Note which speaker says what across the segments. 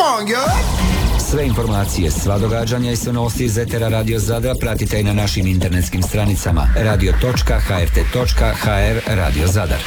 Speaker 1: on, girl!
Speaker 2: Sve informacije, sva događanja i sve novosti iz etera Radio Zadra pratite i na našim internetskim stranicama radio.hrt.hr Radio Zadar.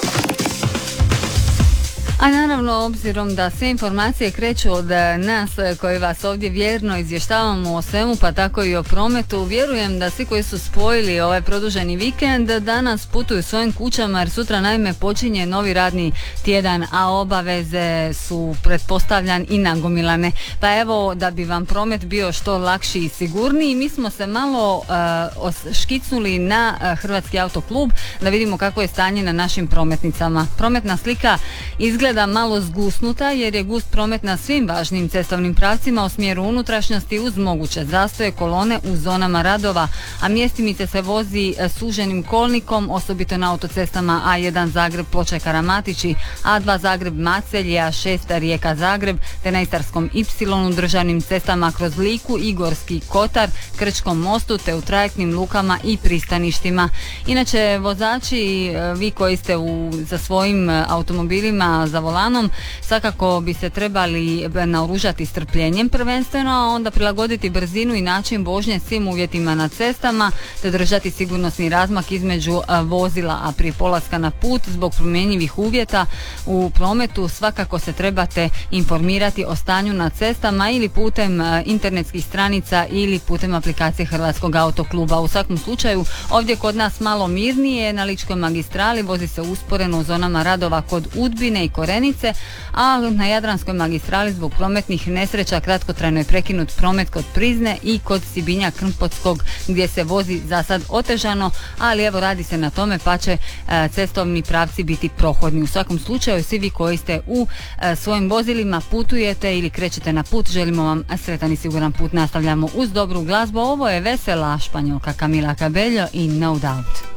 Speaker 3: A naravno, obzirom da sve informacije kreću od nas koji vas ovdje vjerno izvještavamo o svemu, pa tako i o prometu, vjerujem da svi koji su spojili ovaj produženi vikend danas putuju svojim kućama, jer sutra naime počinje novi radni tjedan, a obaveze su pretpostavljan i nagomilane. Pa evo, da bi vam promet bio što lakši i sigurniji, mi smo se malo škicnuli na Hrvatski autoklub da vidimo kako je stanje na našim prometnicama. Prometna slika izgleda malo zgusnuta jer je gust promet na svim važnim cestovnim pravcima u smjeru unutrašnjosti uz moguće zastoje kolone u zonama radova, a mjestimice se vozi suženim kolnikom, osobito na autocestama A1 Zagreb Ploče Karamatići, A2 Zagreb Macelj, A6 Rijeka Zagreb, te na Istarskom Y državnim cestama kroz Liku i Gorski Kotar, Krčkom mostu, te u trajektnim lukama i pristaništima. Inače, vozači, vi koji ste za svojim automobilima za volanom, svakako bi se trebali naoružati strpljenjem prvenstveno, a onda prilagoditi brzinu i način vožnje svim uvjetima na cestama, te držati sigurnosni razmak između vozila, a prije polaska na put zbog promjenjivih uvjeta u prometu svakako se trebate informirati o stanju na cestama ili putem internetskih stranica ili putem aplikacije Hrvatskog autokluba. U svakom slučaju, ovdje kod nas malo mirnije, na Ličkoj magistrali vozi se usporeno u zonama radova kod Udbine i Korenice, a na Jadranskoj magistrali zbog prometnih nesreća kratkotrajno je prekinut promet kod Prizne i kod Sibinja Krmpotskog gdje se vozi za sad otežano, ali evo radi se na tome pa će cestovni pravci biti prohodni. U svakom slučaju, svi vi koji ste u svojim vozilima putujete ili krećete na put, želimo vam sretan i siguran put. Nastavljamo uz dobru glazbu. Ovo je vesela Španjolka Camila Cabello i No Doubt.